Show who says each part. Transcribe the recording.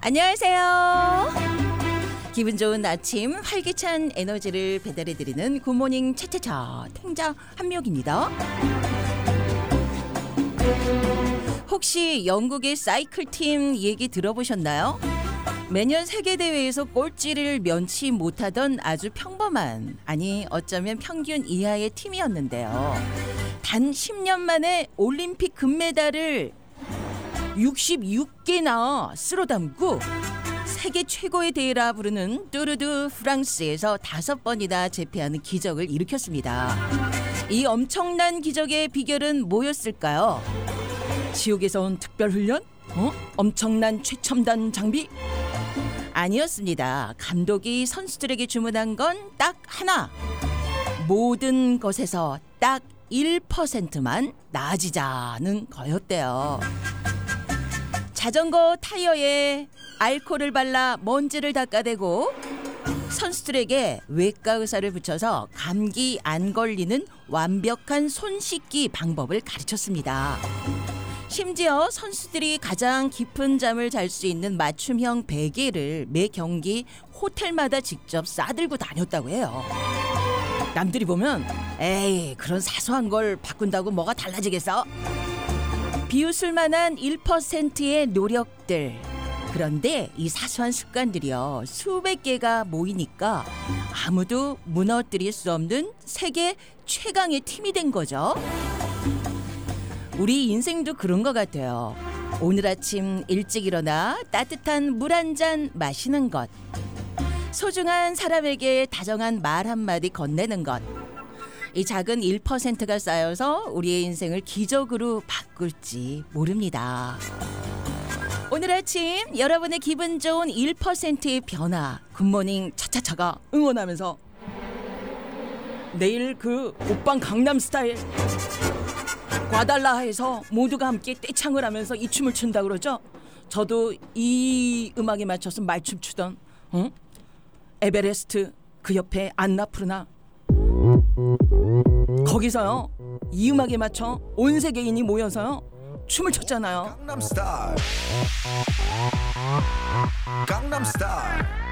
Speaker 1: 안녕하세요. 기분 좋은 아침 활기찬 에너지를 배달해드리는 굿모닝 차차차 탱자 한미옥입니다. 혹시 영국의 사이클팀 얘기 들어보셨나요? 매년 세계대회에서 꼴찌를 면치 못하던 아주 평범한, 아니 어쩌면 평균 이하의 팀이었는데요. 단 10년 만에 올림픽 금메달을 66개나 쓸어 담고 세계 최고의 대회라 부르는 뚜르드 프랑스에서 5번이나 재패하는 기적을 일으켰습니다. 이 엄청난 기적의 비결은 뭐였을까요? 지옥에서 온 특별훈련? 엄청난 최첨단 장비? 아니었습니다. 감독이 선수들에게 주문한 건 딱 하나. 모든 것에서 딱 1%만 나아지자는 거였대요. 자전거 타이어에 알코올을 발라 먼지를 닦아대고 선수들에게 외과 의사를 붙여서 감기 안 걸리는 완벽한 손 씻기 방법을 가르쳤습니다. 심지어 선수들이 가장 깊은 잠을 잘 수 있는 맞춤형 베개를 매 경기 호텔마다 직접 싸들고 다녔다고 해요. 남들이 보면 에이 그런 사소한 걸 바꾼다고 뭐가 달라지겠어? 비웃을 만한 1%의 노력들. 그런데 이 사소한 습관들이요 수백 개가 모이니까 아무도 무너뜨릴 수 없는 세계 최강의 팀이 된 거죠. 우리 인생도 그런 것 같아요. 오늘 아침 일찍 일어나 따뜻한 물 한 잔 마시는 것, 소중한 사람에게 다정한 말 한마디 건네는 것, 이 작은 1%가 쌓여서 우리의 인생을 기적으로 바꿀지 모릅니다. 오늘 아침 여러분의 기분 좋은 1%의 변화 굿모닝 차차차가 응원하면서 내일 그 오빤 강남스타일 과달라하에서 모두가 함께 떼창을 하면서 이 춤을 춘다 그러죠. 저도 이 음악에 맞춰서 말춤 추던 에베레스트 그 옆에 안나푸르나 거기서요 이 음악에 맞춰 온 세계인이 모여서요 춤을 췄잖아요. 강남스타일